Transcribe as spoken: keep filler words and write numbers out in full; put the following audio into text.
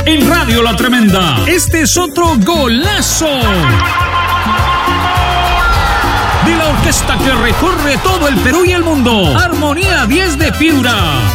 En Radio La Tremenda, este es otro golazo de la orquesta que recorre todo el Perú y el mundo. Armonía diez de Piura.